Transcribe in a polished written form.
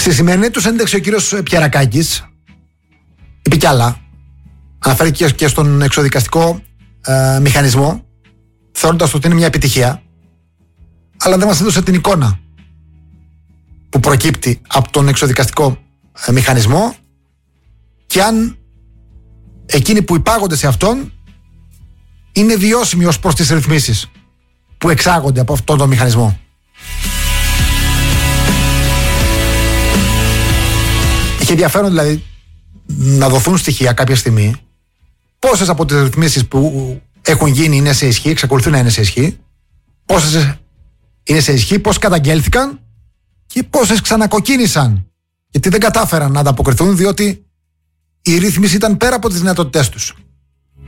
Στη σημερινή του συνέντευξη ο κύριος Πιερακάκης είπε κι άλλα. Αναφέρθηκε και στον εξοδικαστικό μηχανισμό, θεωρώντας ότι είναι μια επιτυχία, αλλά δεν μας έδωσε την εικόνα που προκύπτει από τον εξοδικαστικό μηχανισμό και αν εκείνοι που υπάγονται σε αυτόν είναι βιώσιμοι ως προς τις ρυθμίσεις που εξάγονται από αυτόν τον μηχανισμό. Είχε ενδιαφέρον δηλαδή να δοθούν στοιχεία κάποια στιγμή πόσες από τις ρυθμίσεις που έχουν γίνει είναι σε ισχύ, εξακολουθούν να είναι σε ισχύ, πόσες είναι σε ισχύ, πώς καταγγέλθηκαν και πόσες ξανακοκκίνησαν γιατί δεν κατάφεραν να ανταποκριθούν διότι η ρύθμιση ήταν πέρα από τις δυνατότητές τους.